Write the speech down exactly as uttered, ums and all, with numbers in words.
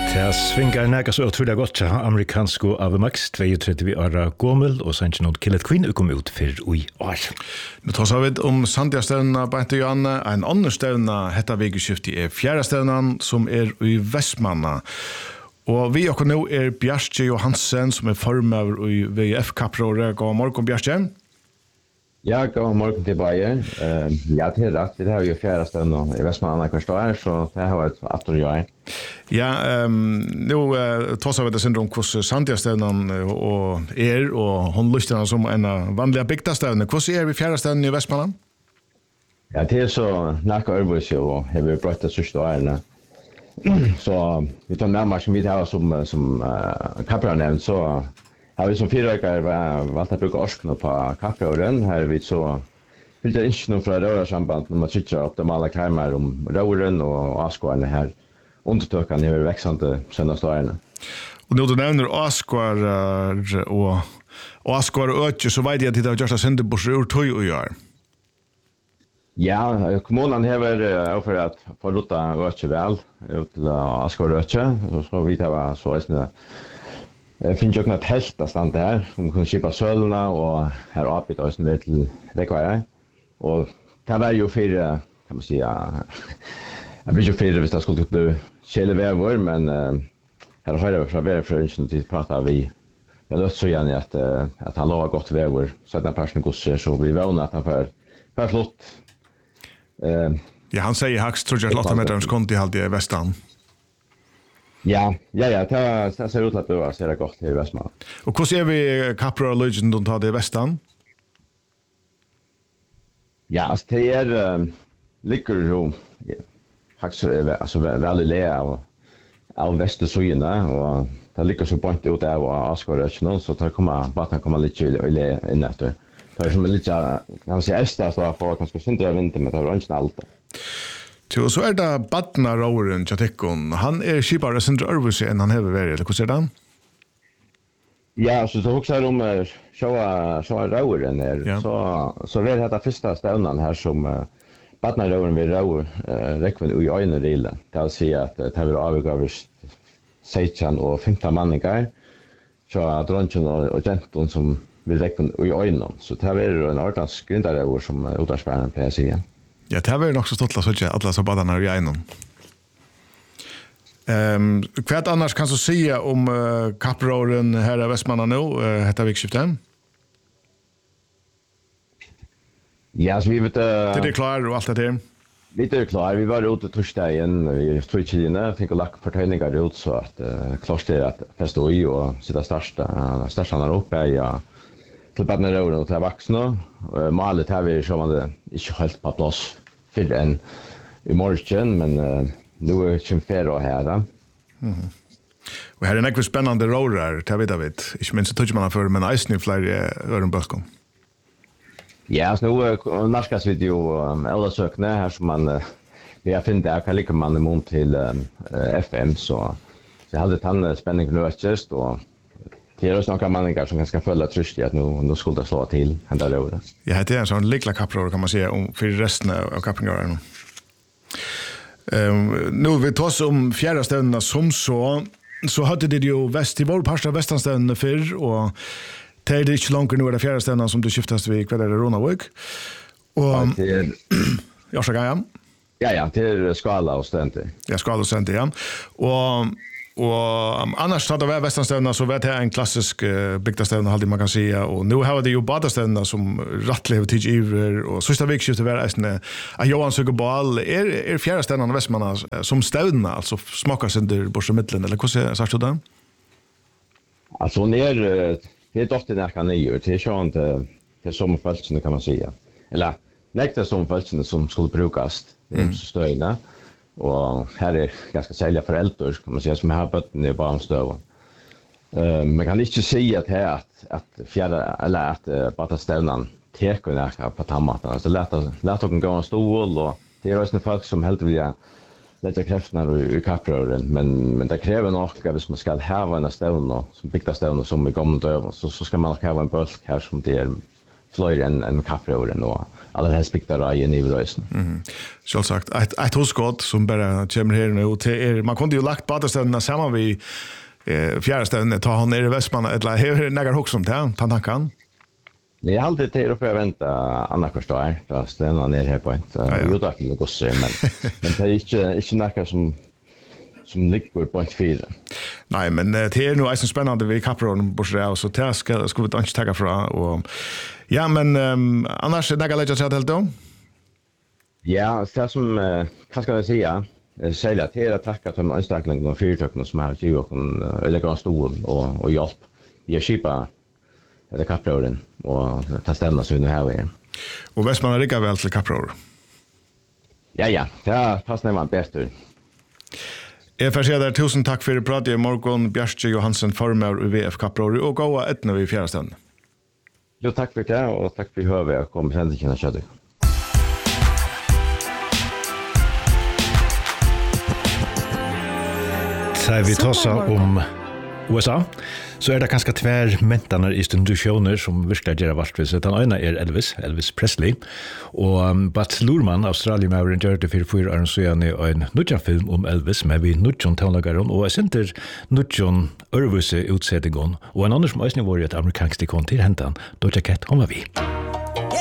Det svingar näka så otroligt gott till amerikansko Ave Max trettio år gammel och sen något Kill It Queen och kom ut för oj. Nu tar vi om Sandjastevna Bente Johanne, en annan stevna hetta vekeskiftet är fjärde stevnan som är i Västmanna. Och vi och nu är Bjarke Johansen som är formöver i V F Kapprådet. God morgon Bjarke. Ja, god morgon till Bayer. Uh, ja, det är rätt. Det här är ju fjärde stevnan i Västmanna kvar så det har varit att göra. Ja, um, nu uh, tar vi det syndrom hos Sandjastevnan och er och hon lyssnar som en vanliga bygdastevne. Hur är vi fjärde stevnan i Västmanna? Ja, det är så näka örbus och har vi brått det sista åren. Så vi tar närmare som vi har som, som uh, Kapprådet så har vi som fyraökare valt att bruka orskna på Kappråden. Här vi så vill jag inte någon från rörarsamband när man tycker upp de alla kramar om rören och avskårarna här. Undertökan är växande senaste åren. Och nu du nämner avskårar och avskårar och ökje så vet jag att det har gjort att Sindebors ur tog och gör. Ja, kommunen har för att få ruta ökje väl ut till avskårar och ökje. Så vi tar så är det finns ju något helt att stanna här som kan skipa sölna och här avbyta oss ner till Rekvare. Och det var ju för, kan man säga, jag blir ju för hvis det skulle bli kjelevävor, men uh, här har jag från väderfröjningen till pratar vi. Jag löst så gärna att, uh, att han lovar gott vävor så att den personen går så blir vana att han får, får flott. Uh, ja, han säger högst tror jag att åtta meter konti alltid i västan. Ja, ja, ja, det, det ser ut att det ser gott i Västmanland. Och hur ser vi Kappråd och Löjden de tar det i västan? Ja, alltså det är, uh, ligger ju faktiskt alltså väldigt lä av av västersöjorna och det ligger så point ut där och Asgård så tar komma bara komma lite i lä in efter. Det är som lite kan man säga ästa så för att man ska synda vinter med det är inte allt. Jo, så är det Badna Roren Chatekon. Han är skipare sen Örvus än han har varit eller hur ser det? Ja, så så också om showa showa Roren är så så är det första ställan här som Badna Roren vi rau räkven i ögonen rila. Det vill säga att det har avgåvs sexton och femton manningar. Så att dronchen och genton som vill räkven i ögonen. Så det här är en ordens grundare som utarspärren på sidan. Ja, det här är också stått att säga alla så badarna i ögonen. Ehm, vad annars kan du säga om uh, Kappråden här i Västmanna nu, uh, detta vikskiftet? Ja, så vi vet... Uh, det är klar och allt det där? Vi är klar. Vi var ute torsdagen i Twitchline, fick lagt förtöjningar ut så att uh, klart är att fästa i och sitta största, uh, största där uppe ja, till Badna Roren och till vuxna. Uh, målet här vi som det inte helt på plats för en i morgon, men uh, nu är det tjumfero här. Mm. Och här är en spännande rorar, det vet jag vet. Inte minst touch man för men ice nu flyger ören böskom. Ja, så nu narskas vi ju alla sökna här som man vi har funnit där kan lika man mot till F M så så jag hade tann spänning löst och det är några manningar som ganska följa tröst i att nu nu skulle det slå till hända då. Ja, det är en sån likla kappror kan man säga om för resten av kappingarna. Ehm nu vi tar om fjärde ställen som så så hade det ju väst i vår parsta västanställen för och det är inte långt nu är det fjärde ställen som du skiftas vid kvar är det Ronavik. Och jag ska gå. Ja ja, till skala och stänte. Ja, skala och stänte ja. Och och annars hade det västanställen så vet jag en klassisk uh, bygdaställen hade man kan säga och nu har det ju badaställen som rattlever till iver och sista vikskiftet var nästan att Johan söker ball är är fjärde ställen i Västmanna som ställna alltså smakar sen där borsta mitten eller hur säger sagt du det? Alltså ner det är dotter där kan ju det är ju inte det som fältsen kan man säga. Eller nästa som fältsen som skulle brukas det är så stöjna. Och här är ganska sälja föräldrar kan man säga som har botten i barnstöv. Uh, man kan inte säga att här att att fjärde eller att uh, bara ställan teker näka på tammaten. Alltså lätta lätta dem gå en stol och det är också folk som helt vill lägga krafterna i Kappråden men men det kräver nog att man ska ha en ställning som bygga ställning som i gamla döv så så ska man ha en bulk här som det är fler än en kaffeåren och alla här spiktar i nivårösen. Mhm. Så sagt ett ett husskott som bara kommer här nu till er. Man kunde ju lagt badeställena samman vi eh fjärde ställen ta han ner i Västmanland eller här några hus som där tankan. Det är alltid till att förvänta andra kvartal då stanna ner här på ett ju då kan det gå så men men det är inte inte några som som ligger på ett fyra. Nej, men det är nu så spännande vi kapron på så så det ska ska vi inte ta fra och ja, men um, annars det går lätt att helt då. Ja, det som uh, vad ska jag säga? Sälja till att tacka till anställningen och fyrtökna som har ju och eller kan stå och och hjälp. Jag skipa det kaproren och ta ställna så nu här igen. Och Västman är lika väl till kapror. Ja, ja, det passar man bäst ut. Jag får säga där tusen tack för pratet i morgon, Bjarke Johansen, formar i V F Kapror och gå etna vid fjärde ställen. Jo, tack för det och tack för hur vi kommer sen till känna köttet. Så vi tar om U S A, så är det ganska tvär mentaner institutioner som virkelig gjør vart vis. Den ena er Elvis, Elvis Presley, og um, Bats Luhrmann, Australien-maveren, gjør det for fyra år siden i en nudjan film om Elvis, med vi nudjan tålnagaren, og jeg senter nudjan ørvuse utsettingon, og en annen som også var i et amerikansk ikon til hentan, Doja Cat, hun var vi.